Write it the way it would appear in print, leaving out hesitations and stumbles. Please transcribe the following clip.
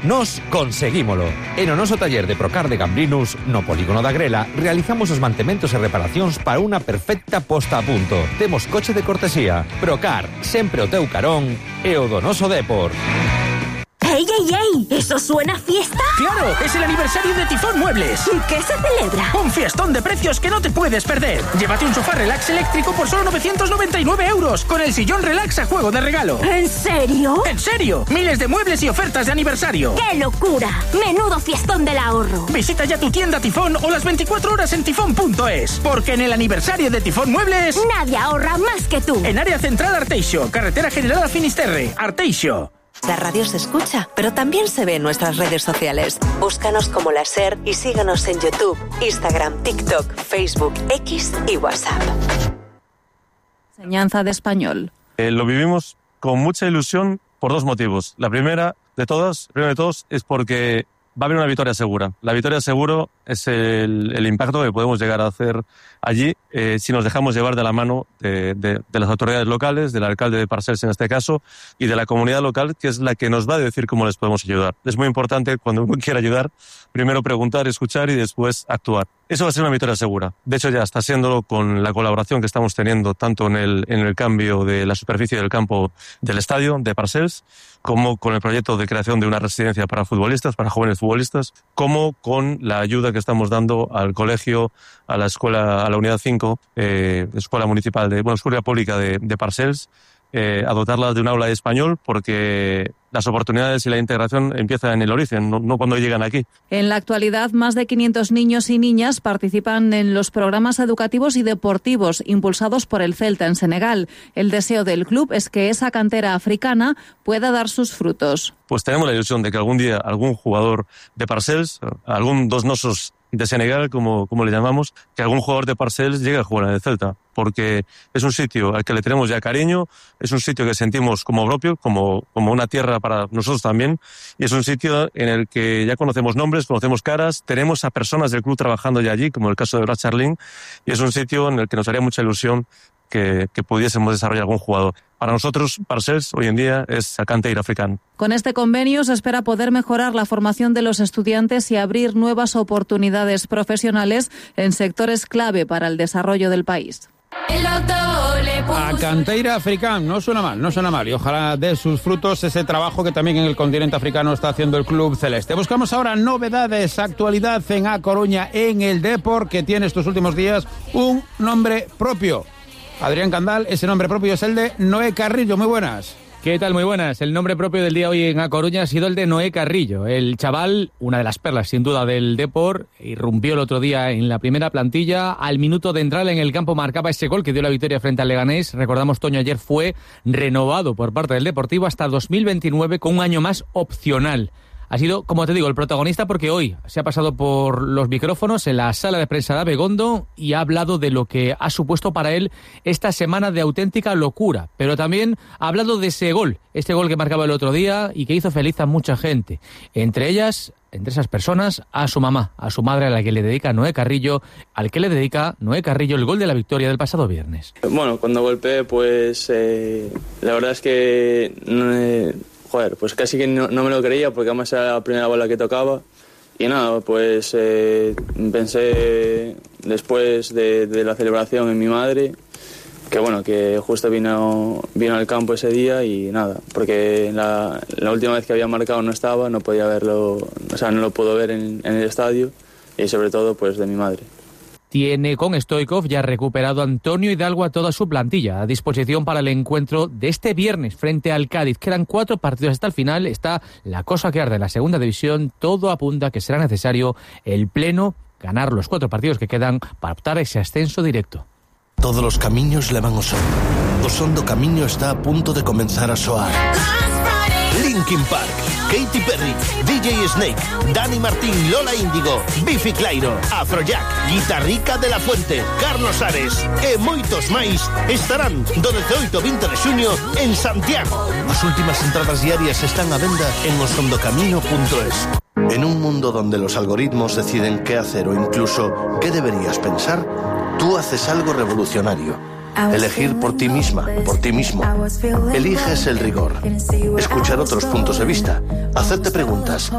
Nos conseguímolo. En o noso taller de Procar de Gambrinus, no polígono da Grela, realizamos os mantementos e reparacións para unha perfecta posta a punto. Temos coche de cortesía. Procar, sempre o teu carón e o do noso Depor. ¡Ey, ey, ey! ¿Eso suena a fiesta? ¡Claro! ¡Es el aniversario de Tifón Muebles! ¿Y qué se celebra? ¡Un fiestón de precios que no te puedes perder! Llévate un sofá relax eléctrico por solo 999 €, con el sillón relax a juego de regalo. ¿En serio? ¡En serio! Miles de muebles y ofertas de aniversario. ¡Qué locura! ¡Menudo fiestón del ahorro! Visita ya tu tienda Tifón o las 24 horas en tifón.es, porque en el aniversario de Tifón Muebles... Nadie ahorra más que tú. En área central Arteixo, carretera general a Finisterre, Arteixo. La radio se escucha, pero también se ve en nuestras redes sociales. Búscanos como La SER y síganos en YouTube, Instagram, TikTok, Facebook, X y WhatsApp. Enseñanza de español. Lo vivimos con mucha ilusión por dos motivos. La primero de todos, es porque va a haber una victoria segura. La victoria seguro es el impacto que podemos llegar a hacer allí si nos dejamos llevar de la mano de las autoridades locales, del alcalde de Parcels en este caso, y de la comunidad local, que es la que nos va a decir cómo les podemos ayudar. Es muy importante, cuando uno quiera ayudar, primero preguntar, escuchar y después actuar. Eso va a ser una victoria segura. De hecho, ya está siéndolo con la colaboración que estamos teniendo tanto en el cambio de la superficie del campo del estadio de Parcels, como con el proyecto de creación de una residencia para futbolistas, para jóvenes futbolistas, como con la ayuda que estamos dando al colegio, a la escuela, a la unidad 5, escuela municipal escuela pública de Parcels, a dotarlas de un aula de español, porque las oportunidades y la integración empiezan en el origen, no cuando llegan aquí. En la actualidad, más de 500 niños y niñas participan en los programas educativos y deportivos impulsados por el Celta en Senegal. El deseo del club es que esa cantera africana pueda dar sus frutos. Pues tenemos la ilusión de que algún día algún jugador de Parcels, algún dos nosos de Senegal, como le llamamos, que algún jugador de Parcels llegue a jugar en el Celta, porque es un sitio al que le tenemos ya cariño, es un sitio que sentimos como propio, como una tierra para nosotros también, y es un sitio en el que ya conocemos nombres, conocemos caras, tenemos a personas del club trabajando ya allí, como el caso de Brad Charlin, y es un sitio en el que nos haría mucha ilusión que pudiésemos desarrollar algún jugador. Para nosotros, Parcels, hoy en día, es a canteira africano. Con este convenio se espera poder mejorar la formación de los estudiantes y abrir nuevas oportunidades profesionales en sectores clave para el desarrollo del país. A canteira africano, no suena mal, y ojalá dé sus frutos ese trabajo que también en el continente africano está haciendo el Club Celeste. Buscamos ahora novedades, actualidad en A Coruña, en el Depor, que tiene estos últimos días un nombre propio. Adrián Candal, ese nombre propio es el de Noé Carrillo. Muy buenas. ¿Qué tal? Muy buenas. El nombre propio del día hoy en A Coruña ha sido el de Noé Carrillo. El chaval, una de las perlas sin duda del Depor, irrumpió el otro día en la primera plantilla. Al minuto de entrar en el campo marcaba ese gol que dio la victoria frente al Leganés. Recordamos, Toño, ayer fue renovado por parte del Deportivo hasta 2029 con un año más opcional. Ha sido, como te digo, el protagonista porque hoy se ha pasado por los micrófonos en la sala de prensa de Abegondo y ha hablado de lo que ha supuesto para él esta semana de auténtica locura. Pero también ha hablado de ese gol, este gol que marcaba el otro día y que hizo feliz a mucha gente. Entre esas personas, a su mamá, a su madre, a la que le dedica Noé Carrillo, al que le dedica Noé Carrillo el gol de la victoria del pasado viernes. Bueno, cuando golpeé, pues la verdad es que... pues casi que no me lo creía, porque además era la primera bola que tocaba. Y nada, pues pensé después de la celebración en mi madre, que justo vino al campo ese día y nada, porque la última vez que había marcado no estaba, no podía verlo, no lo puedo ver en el estadio, y sobre todo pues de mi madre. Tiene con Stoichkov ya recuperado Antonio Hidalgo a toda su plantilla, a disposición para el encuentro de este viernes frente al Cádiz. Quedan 4 partidos hasta el final, está la cosa que arde en la segunda división, todo apunta a que será necesario el pleno, ganar los 4 partidos que quedan para optar a ese ascenso directo. Todos los camiños levan ao sol. O son do camiño está a punto de comenzar a soar. Linkin Park, Katy Perry, DJ Snake, Dani Martín, Lola Índigo, Biffy Clyro, Afrojack, Guitarrica de la Fuente, Carlos Ares e moitos máis estarán do 18 ao 20 de xuño en Santiago. As últimas entradas diarias están a venda en osondocamino.es. En un mundo donde los algoritmos deciden qué hacer o incluso qué deberías pensar, tú haces algo revolucionario. Elegir por ti misma, por ti mismo. Eliges el rigor. Escuchar otros puntos de vista. Hacerte preguntas.